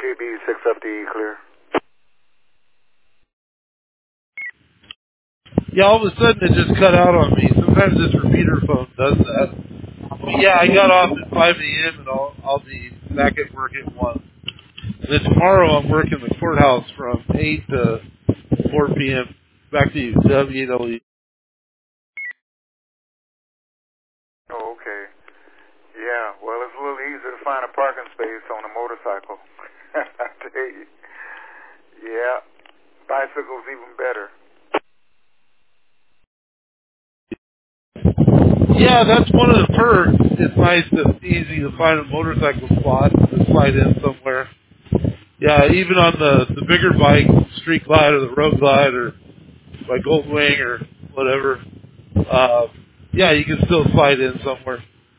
KB6FDE clear. Yeah, all of a sudden it just cut out on me. Sometimes this repeater phone does that. But yeah, I got off at 5 a.m. and I'll be back at work at 1. And then tomorrow I'm working the courthouse from 8 to 4 p.m. Back to you, WAW. Oh, okay. Yeah, well, it's a little easier to find a parking space on a motorcycle. I tell you. Yeah, bicycles even better. Yeah, that's one of the perks. It's nice and easy to find a motorcycle spot to slide in somewhere. Yeah, even on the bigger bike, Street Glide or the Road Glide or my Goldwing or whatever, yeah, you can still slide in somewhere.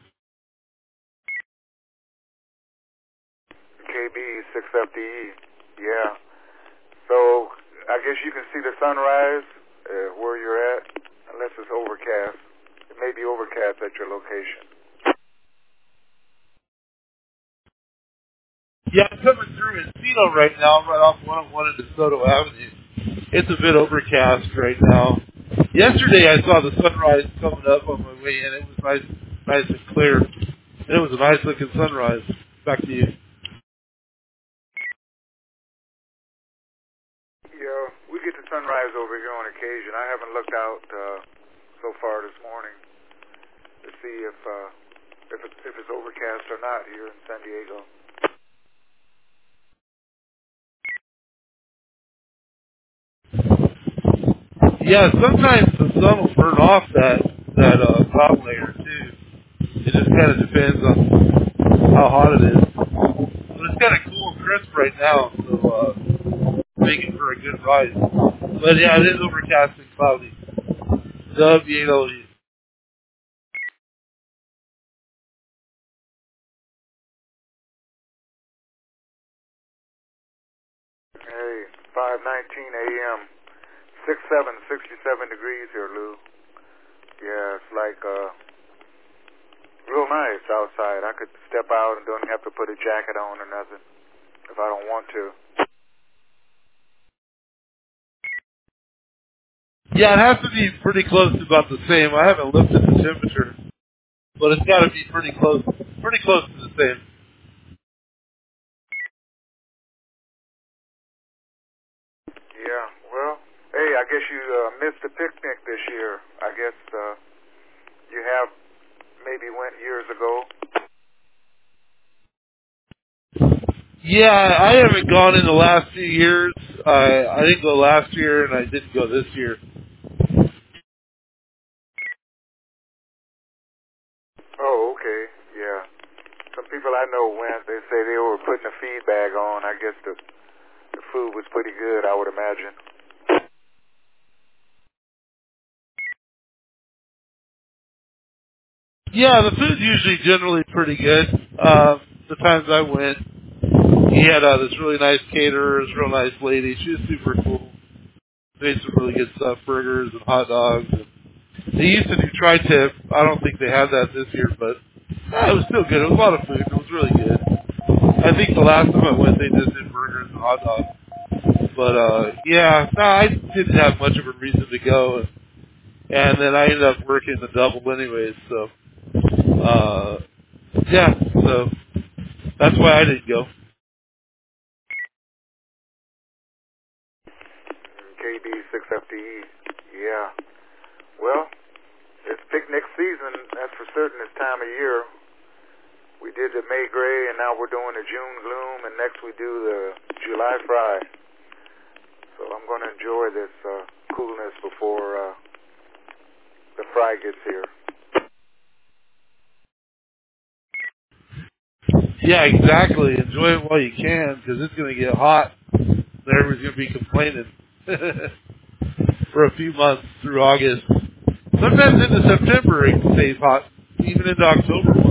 KB6FDE. Yeah. So I guess you can see the sunrise where you're at, unless it's overcast. It may be overcast at your location. Yeah, I'm coming through Encino right now, right off 101 and DeSoto Avenue. It's a bit overcast right now. Yesterday I saw the sunrise coming up on my way in. It was nice and clear. And it was a nice looking sunrise. Back to you. Yeah, we get the sunrise over here on occasion. I haven't looked out so far this morning to see if it's overcast or not here in San Diego. Yeah, sometimes the sun will burn off that cloud layer too. It just kind of depends on how hot it is. But it's kind of cool and crisp right now, so making for a good ride. But yeah, it is overcast and cloudy. WAW. Hey, 5:19 a.m. 67 degrees here, Lou. Yeah, it's like real nice outside. I could step out and don't have to put a jacket on or nothing if I don't want to. Yeah, it has to be pretty close to about the same. I haven't looked at the temperature, but it's got to be pretty close to the same. Yeah, well, hey, I guess you missed the picnic this year. I guess you have maybe went years ago. Yeah, I haven't gone in the last few years. I didn't go last year, and I didn't go this year. Oh, okay, yeah. Some people I know went. They say they were putting a feed bag on. I guess the food was pretty good, I would imagine. Yeah, the food's usually generally pretty good. The times I went, he had this really nice caterer, this real nice lady. She was super cool. Made some really good stuff, burgers and hot dogs. And they used to do tri-tip. I don't think they have that this year, but it was still good. It was a lot of food. It was really good. I think the last time I went, they just did burgers and hot dogs. But yeah, no, I didn't have much of a reason to go, and then I ended up working the double anyways. So yeah, so that's why I didn't go. KB6FDE. Yeah. Well, it's picnic season, that's for certain, this time of year. We did the May Gray, and now we're doing the June Gloom, and next we do the July Fry. So I'm going to enjoy this coolness before the fry gets here. Yeah, exactly. Enjoy it while you can, because it's going to get hot. And everybody's going to be complaining for a few months through August. Sometimes into September it stays hot, even into October.